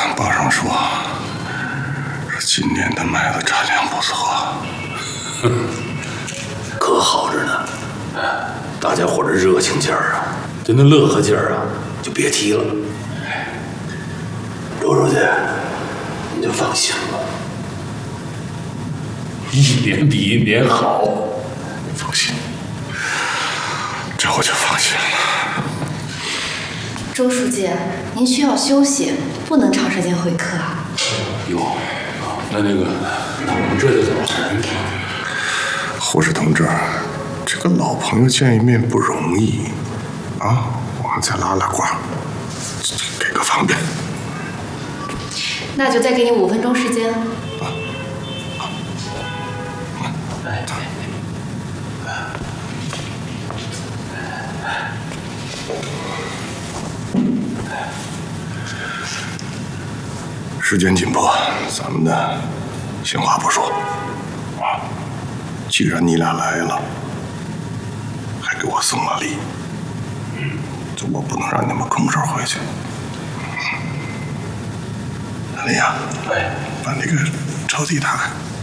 报上说，今年的麦子产量不错， 可好着呢。大家伙这热情劲儿啊，就那乐呵劲儿啊，就别提了。周书记，你就放心吧，一年比一年好。 放心，这我就放心了。 周书记，您需要休息，不能长时间会客啊。 哟，那个，我们这就走。 护士同志，这个老朋友见一面不容易啊，我们再拉拉呱，给个方便。 那就再给你5分钟时间。时间紧迫，咱们呢，闲话不说啊。既然你俩来了，还给我送了礼，这我不能让你们空手回去。李阳，把那个抽屉打开。